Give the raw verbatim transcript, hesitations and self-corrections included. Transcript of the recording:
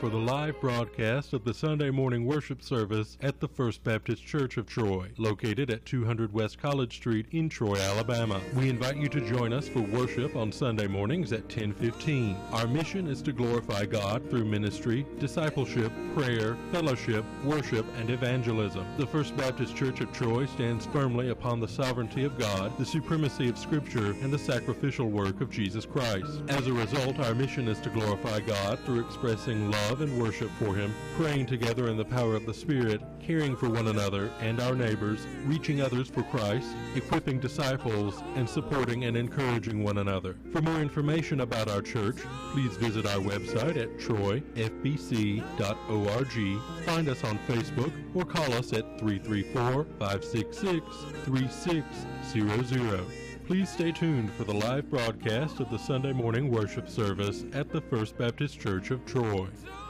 for the live broadcast of the Sunday morning worship service at the First Baptist Church of Troy, located at two hundred West College Street in Troy, Alabama. We invite you to join us for worship on Sunday mornings at ten fifteen. Our mission is to glorify God through ministry, discipleship, prayer, fellowship, worship, and evangelism. The First Baptist Church of Troy stands firmly upon the sovereignty of God, the supremacy of Scripture, and the sacrificial work of Jesus Christ. As a result, our mission is to glorify God through expressing love and worship for Him, praying together in the power of the Spirit, caring for one another and our neighbors, reaching others for Christ, equipping disciples, and supporting and encouraging one another. For more information about our church, please visit our website at troy f b c dot org, find us on Facebook, or call us at three three four, five six six, three six zero zero. Please stay tuned for the live broadcast of the Sunday morning worship service at the First Baptist Church of Troy.